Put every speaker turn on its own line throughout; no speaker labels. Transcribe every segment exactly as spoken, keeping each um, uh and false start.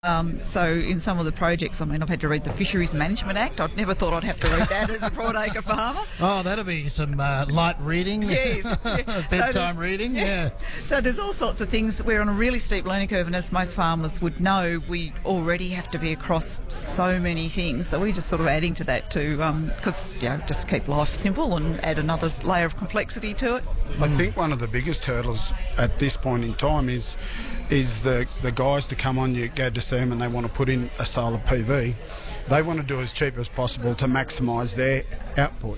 Um, so in some of the projects, I mean, I've had to read the Fisheries Management Act. I'd never thought I'd have to read that as a broadacre farmer.
Oh, that'll be some uh, light reading.
Yes. Yeah.
Bedtime
so
reading, yeah.
yeah. So there's all sorts of things. We're on a really steep learning curve, and as most farmers would know, we already have to be across so many things. So we're just sort of adding to that too, because, um, you know, just keep life simple and add another layer of complexity to it.
I think one of the biggest hurdles at this point in time is is the, the guys to come on, you go to see them and they want to put in a solar P V. They want to do as cheap as possible to maximise their output.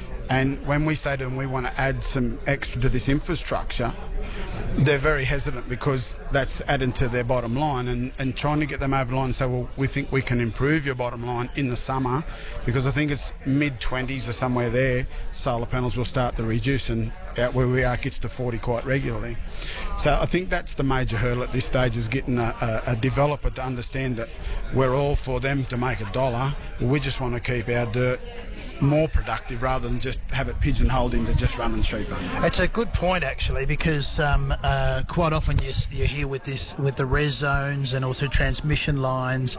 And when we say to them we want to add some extra to this infrastructure, they're very hesitant because that's added to their bottom line, and, and trying to get them over the line and say, well, we think we can improve your bottom line in the summer, because I think it's mid twenties or somewhere there, solar panels will start to reduce, and out where we are it gets to forty quite regularly. So I think that's the major hurdle at this stage, is getting a, a, a developer to understand that we're all for them to make a dollar, we just want to keep our dirt more productive rather than just have it pigeonholed into just running cheaper.
It's a good point, actually, because um, uh, quite often you, you hear with this, with the res zones and also transmission lines,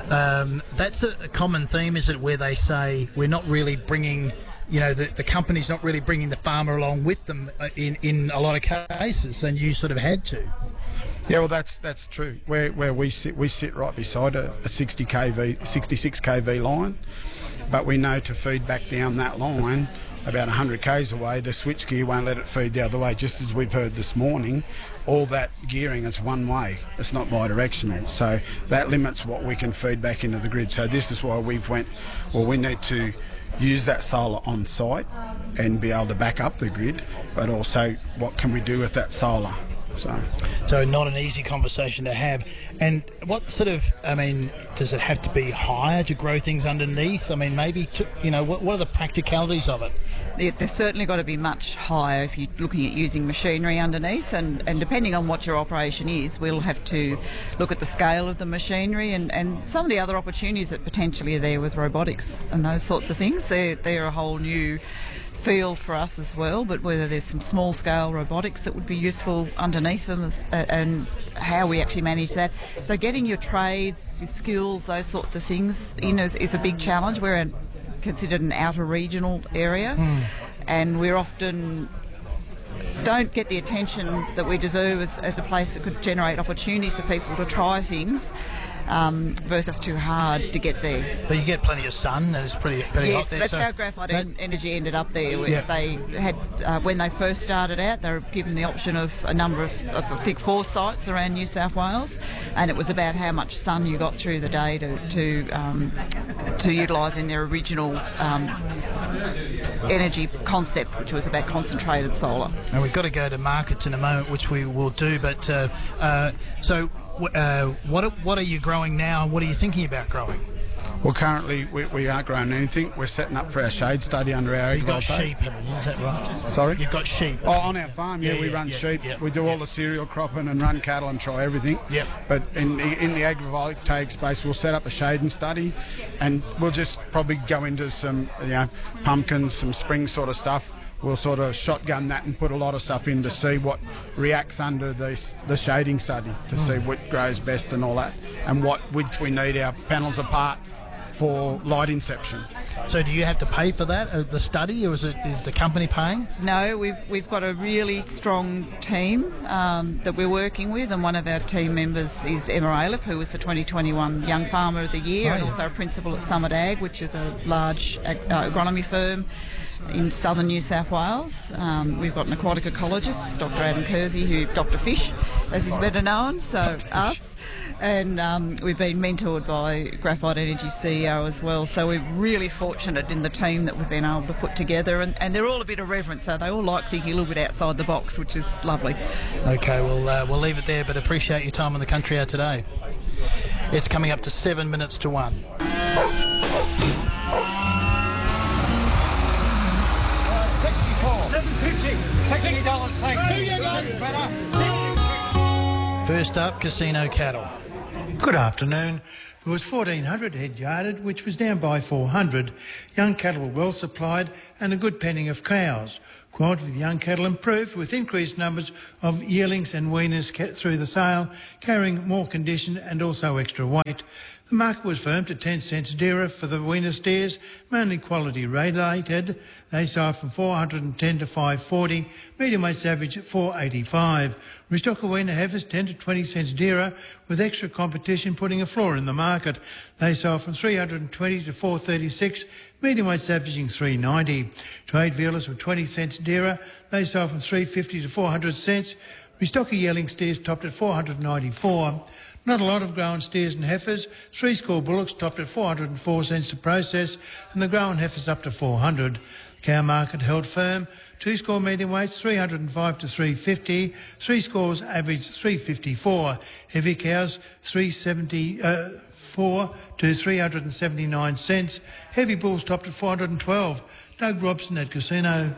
um, that's a, a common theme, is it, where they say we're not really bringing, you know, the, the company's not really bringing the farmer along with them in, in a lot of cases, and you sort of had to.
Yeah, well, that's that's true. Where where we sit, we sit right beside a, a sixty k V, sixty-six k V line, but we know to feed back down that line about one hundred k's away, the switchgear won't let it feed the other way. Just as we've heard this morning, all that gearing is one way. It's not bi-directional. So that limits what we can feed back into the grid. So this is why we've went, well, we need to use that solar on site and be able to back up the grid, but also what can we do with that solar? So.
so not an easy conversation to have. And what sort of, I mean, does it have to be higher to grow things underneath? I mean, maybe, to, you know, what, what are the practicalities of it?
Yeah, there's certainly got to be much higher if you're looking at using machinery underneath, and, and depending on what your operation is, we'll have to look at the scale of the machinery and, and some of the other opportunities that potentially are there with robotics and those sorts of things. They're, they're a whole new field for us as well, but whether there's some small scale robotics that would be useful underneath them, is, uh, and how we actually manage that. So getting your trades, your skills, those sorts of things in is, is a big challenge. We're in, considered an outer regional area, mm. and we're often don't get the attention that we deserve as, as a place that could generate opportunities for people to try things. Um, versus too hard to get there.
But you get plenty of sun, and it's pretty, pretty
yes,
hot there.
That's
so
how Graphite
that,
Energy ended up there. Where
yeah.
They had, uh, when they first started out, they were given the option of a number of, of, I think, four sites around New South Wales, and it was about how much sun you got through the day to to, um, to utilise in their original um, energy concept, which was about concentrated solar.
And we've got to go to markets in a moment, which we will do. But uh, uh, so, uh, what what are you growing now, and what are you thinking about growing?
Well, currently we, we aren't growing anything. We're setting up for our shade study under our
You've got
agriculture.
sheep, haven't you? Is that right?
Sorry?
You've got sheep.
Oh, on our farm, yeah,
yeah
we
yeah,
run
yeah,
sheep.
Yeah,
we do
yeah.
all the cereal cropping and run cattle and try everything.
Yeah.
But in the, in the agrivoltaic space, we'll set up a shading study, and we'll just probably go into some, you know, pumpkins, some spring sort of stuff. We'll sort of shotgun that and put a lot of stuff in to see what reacts under the, the shading study, to mm. see what grows best and all that, and what width we need our panels apart for light inception.
So do you have to pay for that, uh, the study, or is it is the company paying?
No, we've we've got a really strong team um, that we're working with, and one of our team members is Emma Aliff, who was the twenty twenty-one Young Farmer of the Year, oh, and yeah. also a principal at Summit Ag, which is a large uh, agronomy firm in southern New South Wales. Um, we've got an aquatic ecologist, Doctor Adam Kersey, who Doctor Fish, as he's better known, so us. And um, we've been mentored by Graphite Energy C E O as well, so we're really fortunate in the team that we've been able to put together, and, and they're all a bit irreverent, so they all like thinking a little bit outside the box, which is lovely.
Okay, well, uh, we'll leave it there, but appreciate your time on the Country Hour today. It's coming up to seven minutes to one.
sixty dollars, thanks.
First up, Casino Cattle.
Good afternoon. There was fourteen hundred head yarded, which was down by four hundred. Young cattle were well supplied and a good penning of cows. Quality of the young cattle improved with increased numbers of yearlings and weaners through the sale, carrying more condition and also extra weight. The market was firm to ten cents dearer for the weaner steers, mainly quality related. They sold from four hundred ten to five forty, medium weights average at four eighty-five. Restocker weaner heifers ten to twenty cents dearer, with extra competition putting a floor in the market. They sold from three hundred twenty to four thirty-six, medium weights averaging three ninety. Trade vealers were twenty cents dearer. They sold from three fifty to four hundred cents. Restocker yearling steers topped at four hundred ninety-four. Not a lot of grown steers and heifers. Three score bullocks topped at four hundred four cents to process, and the grown heifers up to four hundred. The cow market held firm. Two score medium weights three hundred five to three fifty. Three scores averaged three fifty-four. Heavy cows three seventy-four to three hundred seventy-nine cents. Heavy bulls topped at four hundred twelve. Doug Robson at Casino.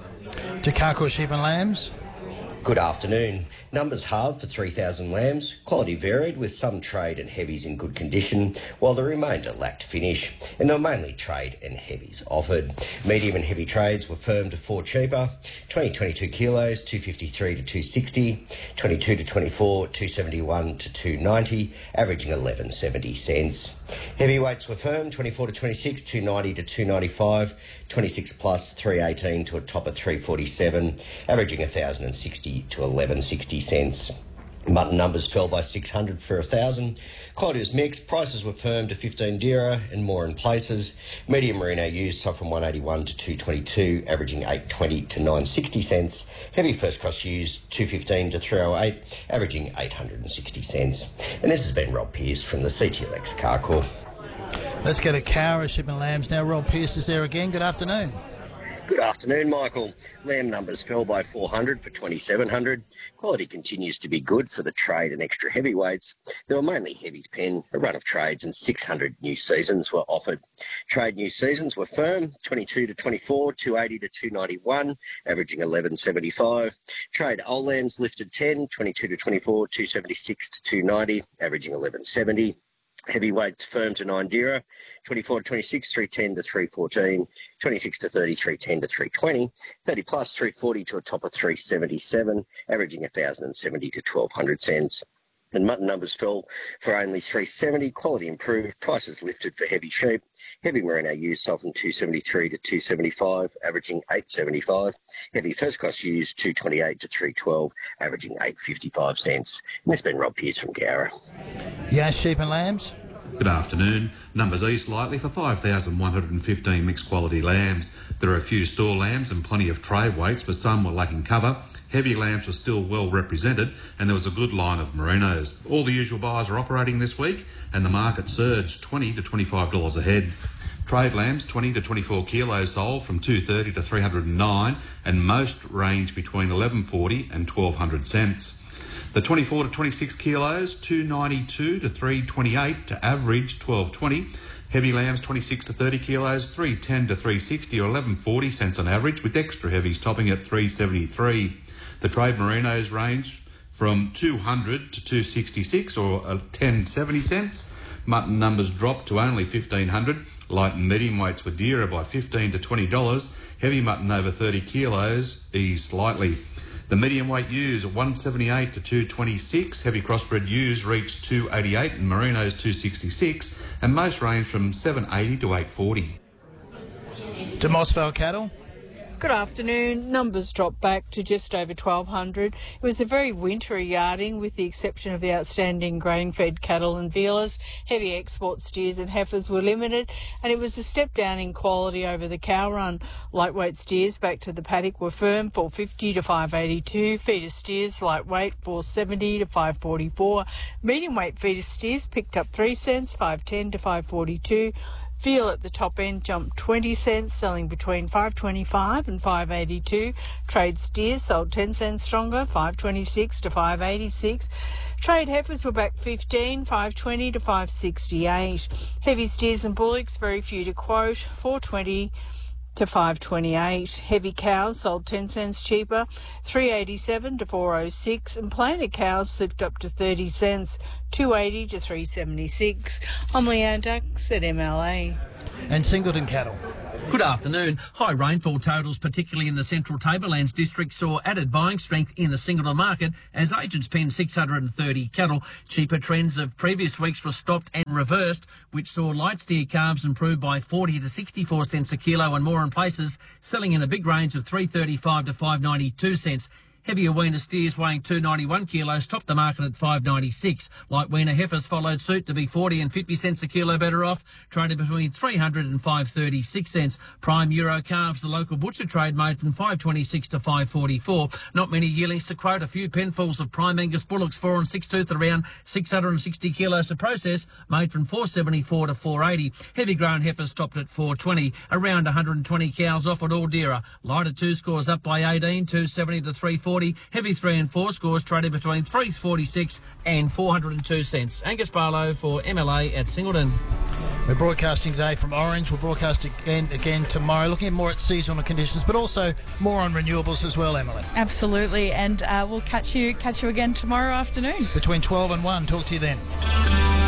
To Carcoar Sheep and Lambs.
Good afternoon. Numbers halved for three thousand lambs. Quality varied with some trade and heavies in good condition, while the remainder lacked finish, and there were mainly trade and heavies offered. Medium and heavy trades were firm to four cheaper. twenty to twenty-two kilos, two fifty-three to two sixty. twenty-two to twenty-four, two seventy-one to two ninety, averaging eleven seventy cents. Heavyweights were firm, twenty-four to twenty-six, two ninety to two ninety-five. twenty-six plus, three eighteen to a top of three forty-seven, averaging one thousand sixty to eleven sixty cents. Mutton numbers fell by six hundred for one thousand. Quality was mixed. Prices were firm to fifteen dearer and more in places. Medium merino ewes sold from one eighty-one to two twenty-two, averaging eight twenty to nine sixty cents. Heavy first cross ewes two fifteen to three oh eight, averaging eight hundred sixty cents. And this has been Rob Pearce from the C T L X Carcoar.
Let's go to Cowra Sheep and Lambs now. Rob Pearce is there again. Good afternoon.
Good afternoon, Michael. Lamb numbers fell by four hundred for twenty-seven hundred. Quality continues to be good for the trade and extra heavyweights. There were mainly heavies pen, a run of trades and six hundred new seasons were offered. Trade new seasons were firm, twenty-two to twenty-four, two eighty to two ninety-one, averaging eleven seventy-five. Trade old lambs lifted ten, twenty-two to twenty-four, two seventy-six to two ninety, averaging eleven seventy. Heavyweights firm to nine dearer, twenty-four to twenty-six, three ten to three fourteen, twenty-six to thirty, three ten to three twenty, thirty plus, three forty to a top of three seventy-seven, averaging one thousand seventy to twelve hundred cents. And mutton numbers fell for only three seventy, quality improved, prices lifted for heavy sheep. Heavy merino ewes sold from two seventy-three to two seventy-five, averaging eight seventy-five. Heavy first class ewes two twenty-eight to three twelve, averaging eight fifty-five cents. And this has been Rob Pearce from Cowra.
Yes, Sheep and Lambs.
Good afternoon. Numbers eased slightly for five thousand one hundred fifteen mixed quality lambs. There are a few store lambs and plenty of trade weights, but some were lacking cover. Heavy lambs were still well represented, and there was a good line of merinos. All the usual buyers are operating this week, and the market surged twenty to twenty-five dollars a head. Trade lambs twenty to twenty-four kilos sold from two thirty to three hundred nine, and most range between eleven forty and twelve hundred cents. The twenty-four to twenty-six kilos, two ninety-two to three twenty-eight to average twelve twenty. Heavy lambs twenty-six to thirty kilos, three ten to three sixty or eleven forty cents on average, with extra heavies topping at three seventy-three. The trade merinos range from two hundred to two sixty-six or ten seventy cents. Mutton numbers dropped to only fifteen hundred. Light and medium weights were dearer by fifteen to twenty dollars. Heavy mutton over thirty kilos eased slightly. The medium weight ewes at one seventy-eight to two twenty-six. Heavy crossbred ewes reached two eighty-eight and merinos two sixty-six, and most range from seven eighty to eight forty.
To Mossvale Cattle.
Good afternoon. Numbers dropped back to just over twelve hundred. It was a very wintry yarding with the exception of the outstanding grain-fed cattle and vealers. Heavy export steers and heifers were limited, and it was a step down in quality over the cow run. Lightweight steers back to the paddock were firm, four fifty to five eighty-two. Feeder steers lightweight, four seventy to five forty-four. Medium weight feeder steers picked up three cents, five ten to five forty-two. Veal at the top end jumped twenty cents, selling between five twenty-five and five eighty-two. Trade steers sold ten cents stronger, five twenty-six to five eighty-six. Trade heifers were back fifteen, five twenty to five sixty-eight. Heavy steers and bullocks, very few to quote, four twenty to five twenty-eight. Heavy cows sold ten cents cheaper, three eighty-seven to four oh six, and plainer cows slipped up to thirty cents, two eighty to three seventy-six. I'm Leanne Dux at M L A.
And Singleton cattle.
Good afternoon. High rainfall totals, particularly in the central Tablelands district, saw added buying strength in the Singleton market as agents penned six hundred thirty cattle. Cheaper trends of previous weeks were stopped and reversed, which saw light steer calves improve by forty to sixty-four cents a kilo and more in places, selling in a big range of three thirty-five to five ninety-two cents. Heavier weaner steers weighing two ninety-one kilos topped the market at five ninety-six. Light weaner heifers followed suit to be forty and fifty cents a kilo better off, traded between three hundred and five thirty-six cents. Prime Euro calves, the local butcher trade, made from five twenty-six to five forty-four. Not many yearlings to quote. A few penfuls of Prime Angus bullocks, four and six tooth, around six hundred sixty kilos to process, made from four seventy-four to four eighty. Heavy grown heifers stopped at four twenty. Around one hundred twenty cows offered, all dearer. Lighter two scores up by eighteen, two seventy to three forty. Heavy three and four scores traded between three forty-six and four hundred two cents. Angus Barlow for M L A at Singleton.
We're broadcasting today from Orange. We'll broadcast again again tomorrow, looking at more at seasonal conditions, but also more on renewables as well, Emily.
Absolutely, and uh, we'll catch you catch you again tomorrow afternoon
between twelve and one. Talk to you then.